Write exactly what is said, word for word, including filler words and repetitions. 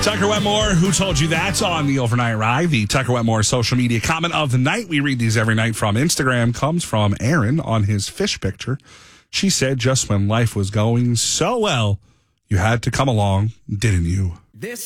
Tucker Wetmore, who told you that's on the Overnight Ride? The Tucker Wetmore social media comment of the night. We read these every night from Instagram. Comes from Aaron on his fish picture. She said, just when life was going so well, you had to come along, didn't you?